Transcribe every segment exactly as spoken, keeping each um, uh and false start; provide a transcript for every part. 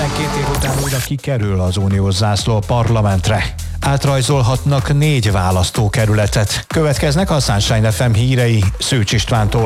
tizenkét év után újra kikerül az uniós zászló a parlamentre. Átrajzolhatnak négy választókerületet. Következnek a Sunshine ef em hírei Szőcs Istvántól.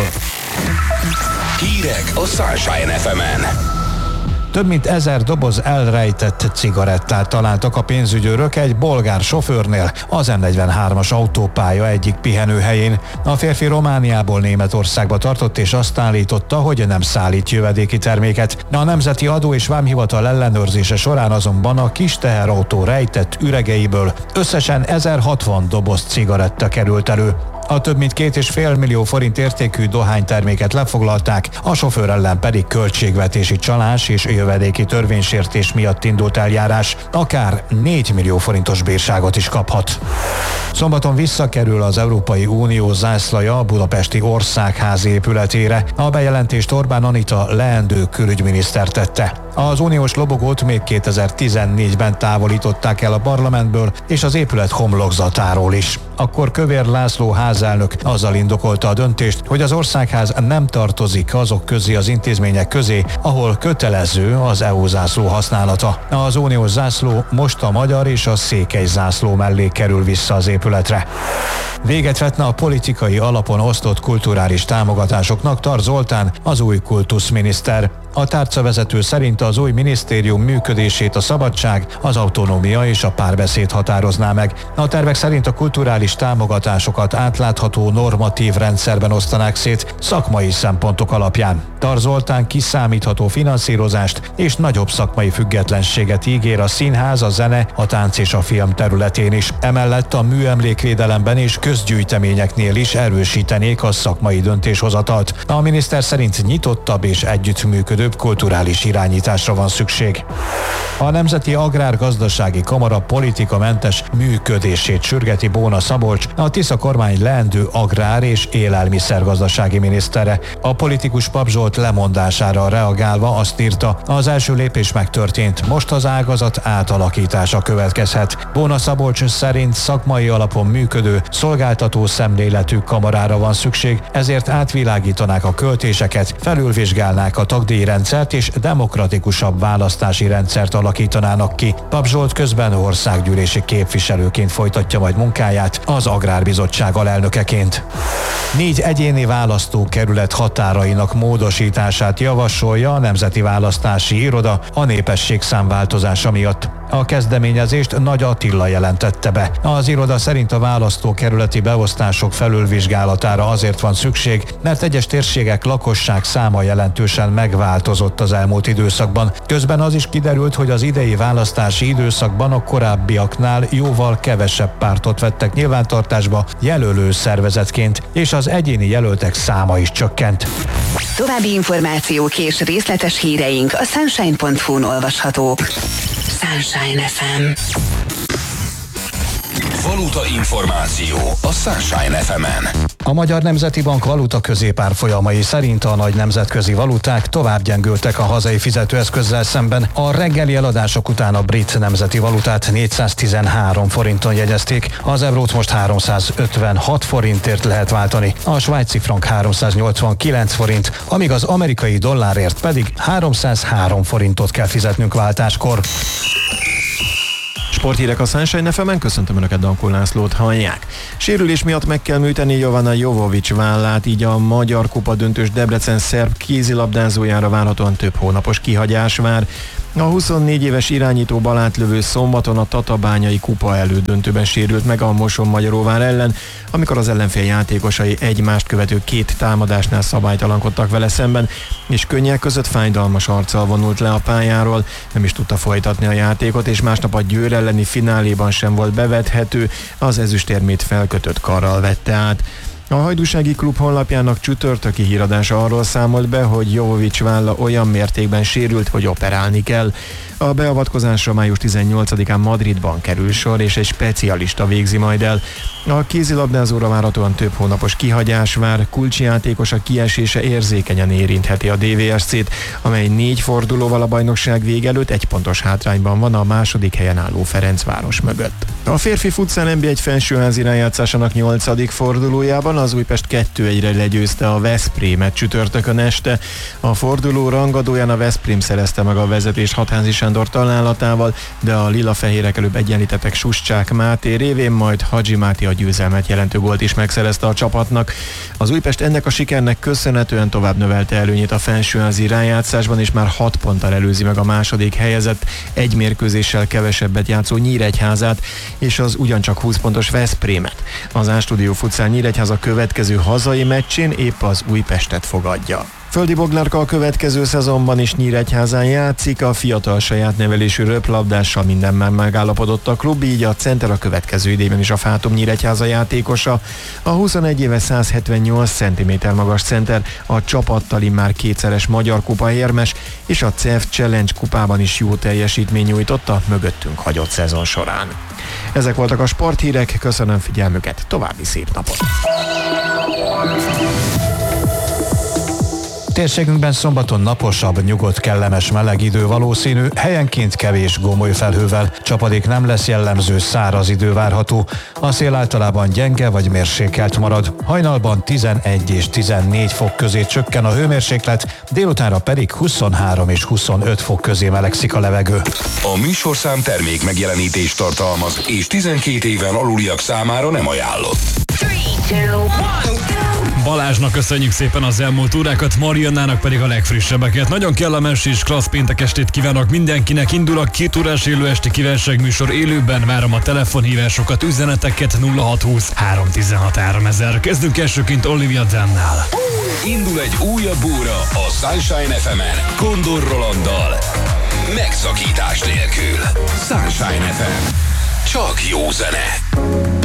Hírek a Sunshine ef emen. Több mint ezer doboz elrejtett cigarettát találtak a pénzügyőrök egy bolgár sofőrnél az em negyvenhármas autópálya egyik pihenőhelyén. A férfi Romániából Németországba tartott és azt állította, hogy nem szállít jövedéki terméket. A Nemzeti Adó és Vámhivatal ellenőrzése során azonban a kis teherautó rejtett üregeiből összesen ezerhatvan doboz cigaretta került elő. A több mint két és fél millió forint értékű dohányterméket lefoglalták, a sofőr ellen pedig költségvetési csalás és jövedéki törvénysértés miatt indult eljárás, akár négy millió forintos bírságot is kaphat. Szombaton visszakerül az Európai Unió zászlaja a budapesti Országház épületére. A bejelentést Orbán Anita leendő külügyminiszter tette. Az uniós lobogót még kétezer-tizennégyben távolították el a parlamentből és az épület homlokzatáról is. Akkor Kövér László házelnök azzal indokolta a döntést, hogy az Országház nem tartozik azok közé az intézmények közé, ahol kötelező az é u zászló használata. Az uniós zászló most a magyar és a székely zászló mellé kerül vissza az épületre. Véget vetne a politikai alapon osztott kulturális támogatásoknak Tar Zoltán, az új kultuszminiszter. A tárcavezető szerint az új minisztérium működését a szabadság, az autonómia és a párbeszéd határozná meg. A tervek szerint a kulturális támogatásokat átlátható normatív rendszerben osztanák szét szakmai szempontok alapján. Tar Zoltán kiszámítható finanszírozást és nagyobb szakmai függetlenséget ígér a színház, a zene, a tánc és a film területén is. Emellett a műemlékvédelemben és közgyűjteményeknél is erősítenék a szakmai döntéshozatalt. A miniszter szerint nyitottabb és együttműködő kulturális irányításra van szükség. A Nemzeti Agrárgazdasági Kamara politikamentes működését sürgeti Bóna Szabolcs, a Tisza kormány leendő agrár- és élelmiszergazdasági minisztere. A politikus Pap Zsolt lemondására reagálva azt írta, az első lépés megtörtént, most az ágazat átalakítása következhet. Bóna Szabolcs szerint szakmai alapon működő, szolgáltató szemléletű kamarára van szükség, ezért átvilágítanák a költéseket, felülvizsgálnák a tagdíjrendszert és demokratikusabb választási rendszert alakítanának ki. Pap Zsolt közben országgyűlési képviselőként folytatja majd munkáját az Agrárbizottság alelnökeként. Négy egyéni választókerület határainak módosítását javasolja a Nemzeti Választási Iroda a népességszám változása miatt. A kezdeményezést Nagy Attila jelentette be. Az iroda szerint a választókerületi beosztások felülvizsgálatára azért van szükség, mert egyes térségek lakosság száma jelentősen megváltozott az elmúlt időszakban. Közben az is kiderült, hogy az idei választási időszakban a korábbiaknál jóval kevesebb pártot vettek nyilvántartásba jelölő szervezetként, és az egyéni jelöltek száma is csökkent. További információk és részletes híreink a sunshine pont hu-n olvashatók. Sunshine ef em. Valuta információ a Sunshine ef emen. A Magyar Nemzeti Bank valuta középárfolyamai szerint a nagy nemzetközi valuták tovább gyengültek a hazai fizetőeszközzel szemben. A reggeli eladások után a brit nemzeti valutát négyszáztizenhárom forinton jegyezték, az eurót most háromszázötvenhat forintért lehet váltani, a svájci frank háromszáznyolcvankilenc forint, amíg az amerikai dollárért pedig háromszázhárom forintot kell fizetnünk váltáskor. Sporthírek a Sunshine ef emen, köszöntöm Önöket, Dankó Lászlót hallják. Sérülés miatt meg kell műteni Jovana Jovovics vállát, így a Magyar Kupa döntős Debrecen szerb kézilabdázójára várhatóan több hónapos kihagyás vár. A huszonnégy éves irányító balátlövő szombaton a tatabányai kupa elődöntőben sérült meg a Moson-Magyaróvár ellen, amikor az ellenfél játékosai egymást követő két támadásnál szabálytalankodtak vele szemben, és könnyek között fájdalmas arccal vonult le a pályáról, nem is tudta folytatni a játékot, és másnap a Győr elleni fináléban sem volt bevethető, az ezüstérmét felkötött karral vette át. A Hajdúsági Klub honlapjának csütörtöki híradása arról számolt be, hogy Jovovics válla olyan mértékben sérült, hogy operálni kell. A beavatkozásra május tizennyolcadikán Madridban kerül sor, és egy specialista végzi majd el. A kézilabdázóra várhatóan több hónapos kihagyás vár, kulcsjátékosa kiesése érzékenyen érintheti a dé vé es cét, amely négy fordulóval a bajnokság vége előtt egy pontos hátrányban van a második helyen álló Ferencváros mögött. A férfi futsal en bé egy felsőházi rájátszásának nyolcadik fordulójában focizásban az Újpest kettő egyre legyőzte a Veszprémet csütörtökön este. A forduló rangadóján a Veszprém szerezte meg a vezetést Hatházi Sándor találatával, de a lila-fehérek előbb egyenlítettek Suscsák Máté révén, majd Hadzsi Máté a győzelmet jelentő gólt is megszerezte a csapatnak. Az Újpest ennek a sikernek köszönhetően tovább növelte előnyét a felsőházi rájátszásban, és már hat ponttal előzi meg a második helyezett, egy mérkőzéssel kevesebbet játszó Nyíregyházát és az ugyancsak húsz pontos Veszprémet. Az A-Studio Futsal Nyíregyháza következő hazai meccsén épp az Újpestet fogadja. Földi Boglárka a következő szezonban is Nyíregyházán játszik, a fiatal saját nevelésű röplabdással mindenben megállapodott a klub, így a center a következő idében is a Fátum Nyíregyháza játékosa. A huszonegy éves száz hetvennyolc centiméter magas center a csapattal immár kétszeres magyar kupa érmes, és a cé e ef Challenge kupában is jó teljesítmény nyújtott a mögöttünk hagyott szezon során. Ezek voltak a sporthírek, köszönöm figyelmüket, további szép napot! Térségünkben szombaton naposabb, nyugodt, kellemes meleg idő valószínű, helyenként kevés gomoly felhővel, csapadék nem lesz jellemző, száraz idő várható. A szél általában gyenge vagy mérsékelt marad. Hajnalban tizenegy és tizennégy fok közé csökken a hőmérséklet, délutánra pedig huszonhárom és huszonöt fok közé melegszik a levegő. A műsorszám termék megjelenítést tartalmaz, és tizenkét éven aluliak számára nem ajánlott. Balázsnak köszönjük szépen az elmúlt órákat, Mariannának pedig a legfrissebbeket. Nagyon kellemes és klassz péntek estét kívánok mindenkinek. Indul a két órás élő esti kívánságműsor élőben. Várom a telefonhívásokat, üzeneteket nulla hat húsz három tizenhat háromezer. Kezdünk elsőként Olivia Dannál. Indul egy újabb óra a Sunshine ef emen Kondor Rolanddal. Megszakítás nélkül. Sunshine ef em. Csak jó zene.